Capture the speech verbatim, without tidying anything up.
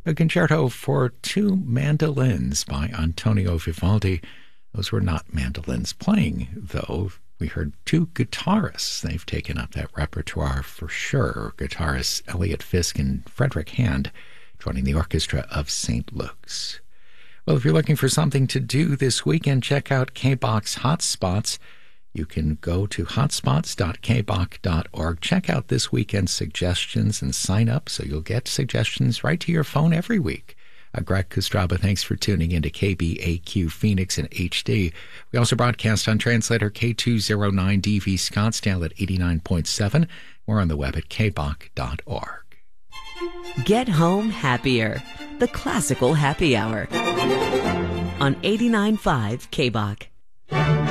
A concerto for two mandolins by Antonio Vivaldi. Those were not mandolins playing, though. We heard two guitarists. They've taken up that repertoire for sure. Guitarists Elliot Fisk and Frederick Hand joining the orchestra of Saint Luke's. Well, if you're looking for something to do this weekend, check out K B O C's Hotspots. You can go to hotspots dot k b o c dot org. Check out this weekend's suggestions and sign up so you'll get suggestions right to your phone every week. Uh, Greg Kostraba, thanks for tuning in to K B A Q Phoenix in H D. We also broadcast on translator K two oh nine D V Scottsdale at eighty-nine point seven. We're on the web at k b o c dot org. Get home happier. The Classical Happy Hour on eighty-nine point five K B O C.